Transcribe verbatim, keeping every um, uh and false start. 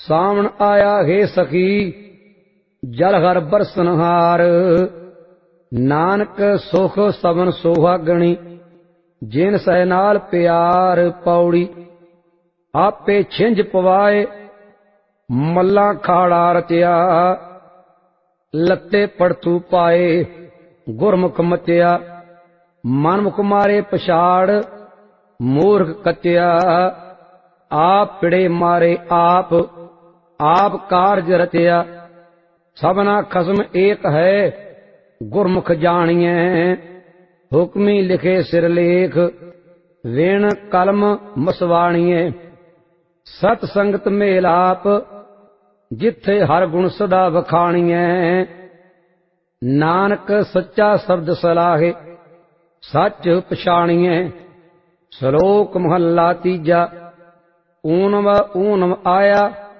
ਸਾਵਣ ਆਇਆ ਹੈ ਸਖੀ ਜਲ ਹਰ ਬਰਸਨਹਾਰ। ਨਾਨਕ ਸੁਖ ਸਵਨ ਸੁਹਾਗਣੀ ਜਿਨ ਸਹਿ ਨਾਲ ਪਿਆਰ। ਪੌੜੀ ਆਪੇ ਛਿੰਝ ਪਵਾਏ ਮੱਲਾ ਖਾੜਾ ਰਚਿਆ। ਲੱਤੇ ਪੜਤੂ ਪਾਏ ਗੁਰਮੁਖ ਮਚਿਆ। ਮਨਮੁਖ ਮਾਰੇ ਪਛਾੜ ਮੂਰਖ ਕਚਿਆ। ਆਪ ਪਿੜੇ ਮਾਰੇ ਆਪ ਆਪ ਕਾਰਜ ਰਚਿਆ। ਸਭਨਾ ਖਸਮ ਏਕ ਹੈ ਗੁਰਮੁਖ ਜਾਣੀਐ। ਹੁਕਮੀ ਲਿਖੇ ਸਿਰਲੇਖ ਵੇਣ ਕਲਮ ਮਸਵਾਣੀਐ। ਸਤ ਸੰਗਤ ਮੇਲਾਪ ਜਿੱਥੇ ਹਰ ਗੁਣ ਸਦਾ ਵਖਾਣੀਐ। ਨਾਨਕ ਸੱਚਾ ਸ਼ਬਦ ਸਲਾਹੇ ਸੱਚ ਪਛਾਣੀਐ। ਸ਼ਲੋਕ ਮਹੱਲਾ ਤੀਜਾ। ਊਨਮ ਊਨਮ ਆਇਆ